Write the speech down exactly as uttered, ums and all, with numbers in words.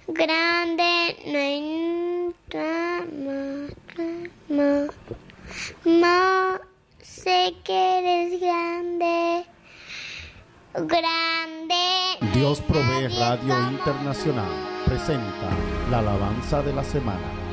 grande, no hay nada más. Sé que eres grande, grande. Dios Provee Radio Internacional presenta la alabanza de la semana.